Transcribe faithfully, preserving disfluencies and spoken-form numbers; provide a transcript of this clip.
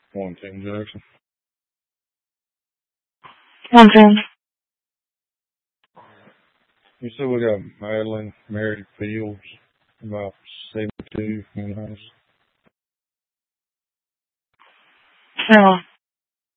One ten Jackson. One ten. You said we got Madeline Mary Fields, about seventy-two in the house. No.